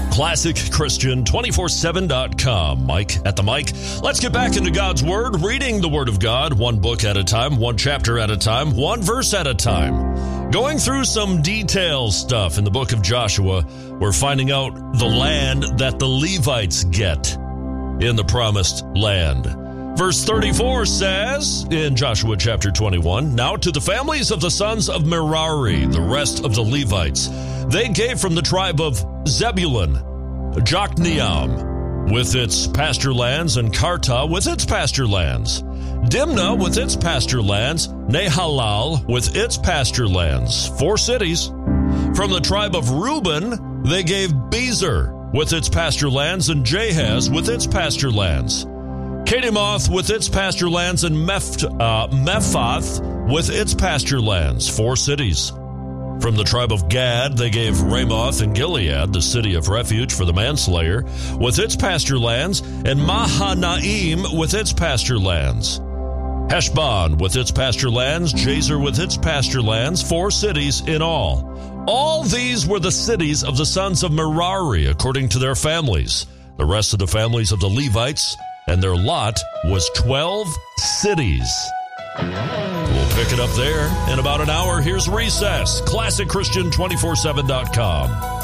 ClassicChristian247.com. Mike at the mic. Let's get back into God's Word, reading the Word of God, one book at a time, one chapter at a time, one verse at a time. Going through some detail stuff in the book of Joshua, we're finding out the land that the Levites get in the promised land. Verse 34 says, in Joshua chapter 21, "Now to the families of the sons of Merari, the rest of the Levites, they gave from the tribe of Zebulun, Jokneam with its pasture lands, and Karta with its pasture lands, Dimnah with its pasture lands, Nahalal with its pasture lands," 4 cities. From the tribe of Reuben, they gave Bezer with its pasture lands, and Jahaz with its pasture lands, Kedemoth with its pasture lands, and Mephath with its pasture lands, 4 cities. From the tribe of Gad, they gave Ramoth and Gilead, the city of refuge for the manslayer, with its pasture lands, and Mahanaim with its pasture lands, Heshbon with its pasture lands, Jazer with its pasture lands, 4 cities in all. All these were the cities of the sons of Merari according to their families. The rest of the families of the Levites, and their lot was 12 cities. We'll pick it up there in about an hour. Here's Recess, ClassicChristian247.com.